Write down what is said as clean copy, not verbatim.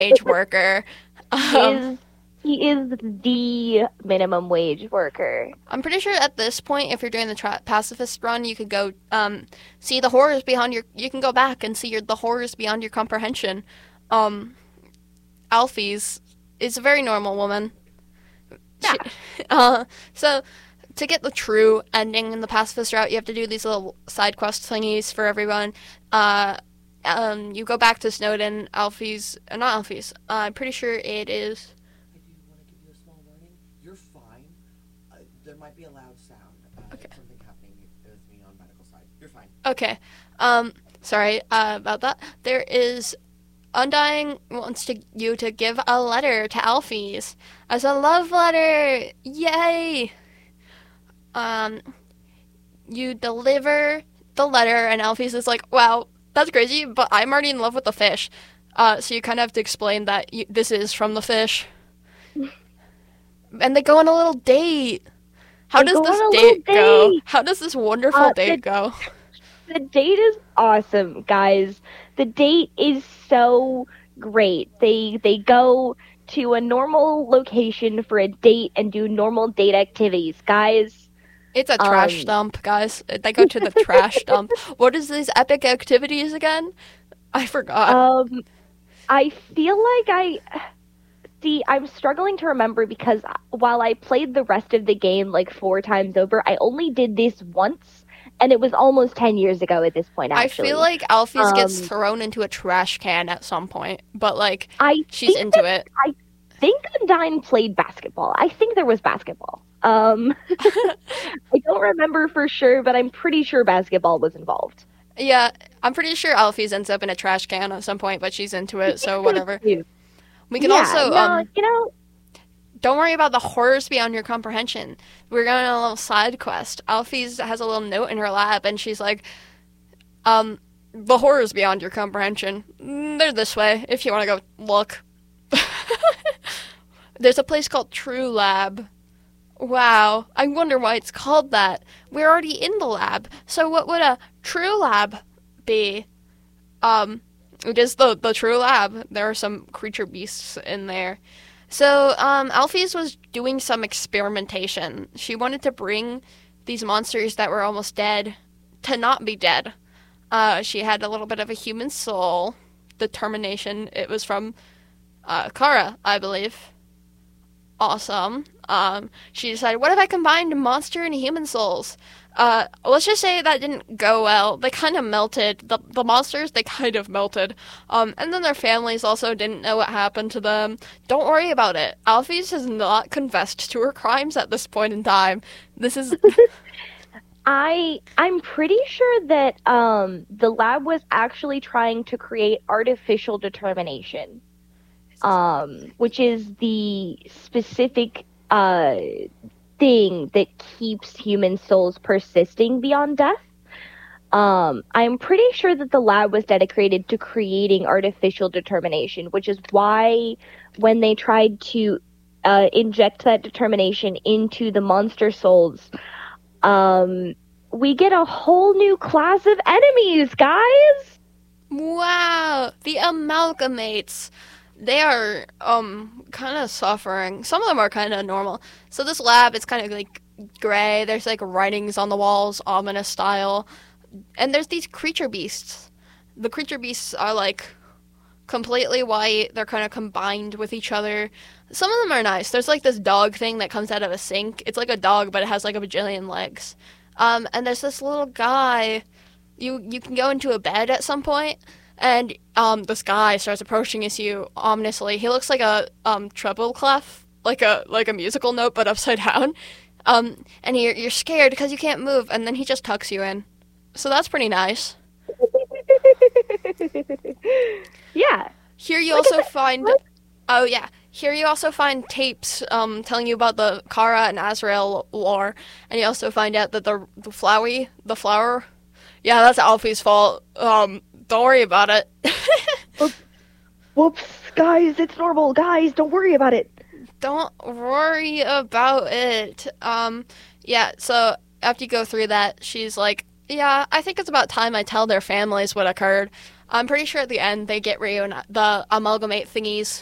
wage worker. He Um, is he is the minimum wage worker. I'm pretty sure at this point, if you're doing the pacifist run, you could go see the horrors beyond your. You can go back and see the horrors beyond your comprehension. Um, Alfie's is a very normal woman. She, Yeah. so to get the true ending in the pacifist route, you have to do these little side quest thingies for everyone. Uh, you go back to Snowden. Alfie's, not Alfie's. I'm pretty sure it is. I do want to give you a small warning. You're fine. There might be a loud sound. Okay. Something happening with me on medical side. You're fine. Okay. Sorry about that. There is Undying wants you to give a letter to Alphys as a love letter. Yay! Um, you deliver the letter, and Alphys is like, "Wow, that's crazy, but I'm already in love with the fish." So you kind of have to explain that this is from the fish, and they go on a little date. How They does go this on a date little go? date. How does this wonderful date go? The date is awesome, guys. The date is so great. They go to a normal location for a date and do normal date activities, guys. It's a trash dump, guys. They go to the trash dump. What is these epic activities again? I forgot. I feel like I'm struggling to remember because while I played the rest of the game like 4 times over, I only did this once, and it was almost 10 years ago at this point, actually. I feel like Alphys gets thrown into a trash can at some point, but like she's into it. I think Undyne played basketball. I think there was basketball. I don't remember for sure, but I'm pretty sure basketball was involved. Yeah, I'm pretty sure Alphys ends up in a trash can at some point, but she's into it, so whatever. We can also don't worry about the horrors beyond your comprehension. We're going on a little side quest. Alphys has a little note in her lap, and she's like, the horrors beyond your comprehension, they're this way, if you want to go look. There's a place called True Lab. Wow, I wonder why it's called that. We're already in the lab, so what would a true lab be? It is the true lab. There are some creature beasts in there. So, Alphys was doing some experimentation. She wanted to bring these monsters that were almost dead to not be dead. She had a little bit of a human soul. Determination. It was from Kara, I believe. Awesome. She decided, what if I combined monster and human souls? Let's just say that didn't go well. They kind of melted. The monsters, they kind of melted. And then their families also didn't know what happened to them. Don't worry about it. Alphys has not confessed to her crimes at this point in time. This is... I'm pretty sure that the lab was actually trying to create artificial determination. Which is the specific thing that keeps human souls persisting beyond death. I'm pretty sure that the lab was dedicated to creating artificial determination, which is why when they tried to inject that determination into the monster souls, we get a whole new class of enemies, guys! Wow! The Amalgamates! They are kind of suffering. Some of them are kind of normal. So this lab is kind of like gray. There's like writings on the walls, ominous style. And there's these creature beasts. The creature beasts are like completely white. They're kind of combined with each other. Some of them are nice. There's like this dog thing that comes out of a sink. It's like a dog, but it has like a bajillion legs. And there's this little guy. You can go into a bed at some point. And this guy starts approaching you ominously. He looks like a treble clef, like a musical note, but upside down. And you're scared because you can't move, and then he just tucks you in. So that's pretty nice. Yeah. Here you also find... Oh, yeah. Here you also find tapes telling you about the Kara and Azrael lore. And you also find out that the flower... Yeah, that's Alfie's fault. Don't worry about it. Whoops, guys, it's normal. Guys, don't worry about it. Don't worry about it. Yeah, so after you go through that, she's like, yeah, I think it's about time I tell their families what occurred. I'm pretty sure at the end they get the amalgamate thingies